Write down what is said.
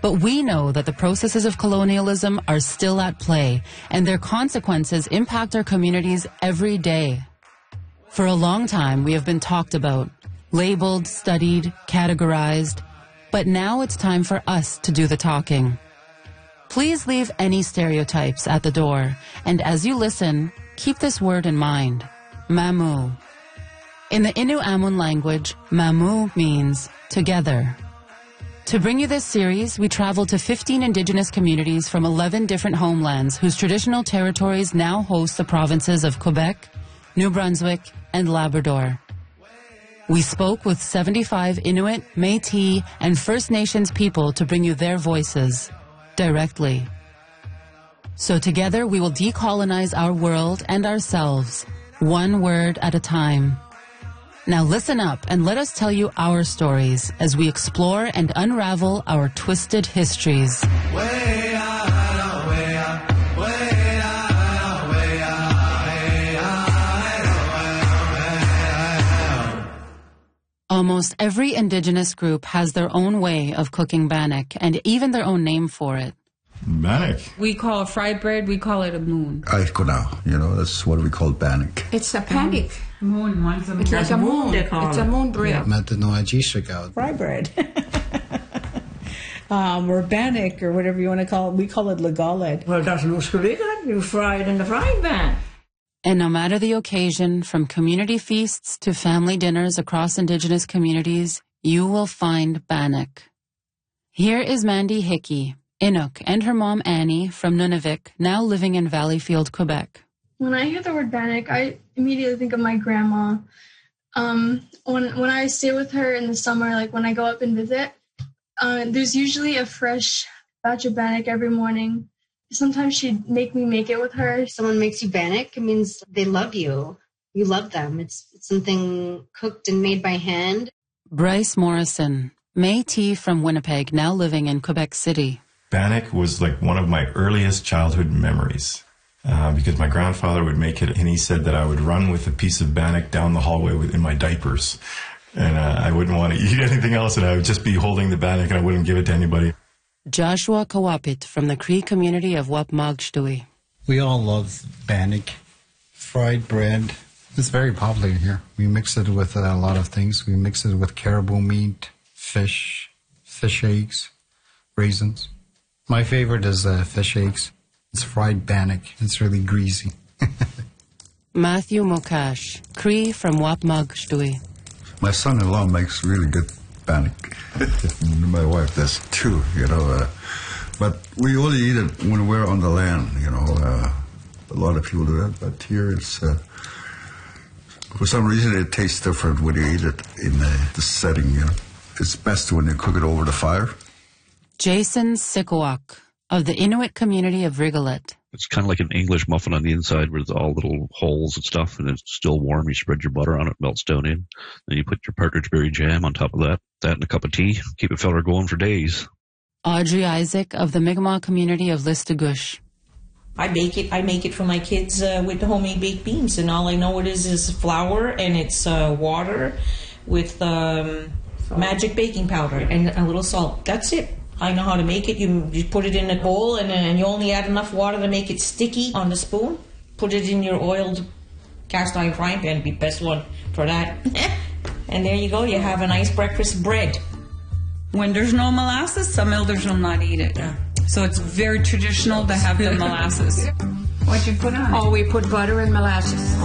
But we know that the processes of colonialism are still at play, and their consequences impact our communities every day. For a long time, we have been talked about, labeled, studied, categorized, but now it's time for us to do the talking. Please leave any stereotypes at the door, and as you listen, keep this word in mind, mamu. In the Innu Amun language, mamu means together. To bring you this series, we traveled to 15 indigenous communities from 11 different homelands whose traditional territories now host the provinces of Quebec, New Brunswick, and Labrador. We spoke with 75 Inuit, Métis, and First Nations people to bring you their voices directly. So together we will decolonize our world and ourselves, one word at a time. Now listen up and let us tell you our stories as we explore and unravel our twisted histories. Almost every indigenous group has their own way of cooking bannock and even their own name for it. Bannock. We call it fried bread, we call it a moon. That's what we call bannock. It's a pancake. Moon, one's a moon. It's like a moon. It's a moon bread. Fried bread. Or bannock, or whatever you want to call it. We call it legaled. Well, that's no good. You fry it in the frying pan. And no matter the occasion, from community feasts to family dinners across indigenous communities, you will find bannock. Here is Mandy Hickey, Inuk, and her mom Annie from Nunavik, now living in Valleyfield, Quebec. When I hear the word bannock, I immediately think of my grandma. When I stay with her in the summer, like when I go up and visit, there's usually a fresh batch of bannock every morning. Sometimes she'd make me make it with her. If someone makes you bannock, it means they love you. You love them. It's something cooked and made by hand. Bryce Morrison, Métis from Winnipeg, now living in Quebec City. Bannock was like one of my earliest childhood memories because my grandfather would make it, and he said that I would run with a piece of bannock down the hallway in my diapers, and I wouldn't want to eat anything else, and I would just be holding the bannock, and I wouldn't give it to anybody. Joshua Kawapit from the Cree community of Wapmagshtui. We all love bannock, fried bread. It's very popular here. We mix it with a lot of things. We mix it with caribou meat, fish eggs, raisins. My favorite is fish eggs. It's fried bannock. It's really greasy. Matthew Mokash, Cree from Wapmagshtui. My son-in-law makes really good bannock. My wife does too, but we only eat it when we're on the land, a lot of people do that, but here it's, for some reason it tastes different when you eat it in the setting, It's best when you cook it over the fire. Jason Sikowak of the Inuit community of Rigolet. It's kind of like an English muffin on the inside with all little holes and stuff, and it's still warm. You spread your butter on it, melts down in. Then you put your partridge berry jam on top of that and a cup of tea. Keep a fella going for days. Audrey Isaac of the Mi'kmaq community of Listugush. I make it for my kids with the homemade baked beans, and all I know it is flour and it's water with magic baking powder and a little salt. That's it. I know how to make it. You put it in a bowl and you only add enough water to make it sticky on the spoon. Put it in your oiled cast iron frying pan, be the best one for that. And there you go, you have a nice breakfast bread. When there's no molasses, some elders will not eat it. Yeah. So it's very traditional to have the molasses. What'd you put on it? Oh, we put butter and molasses.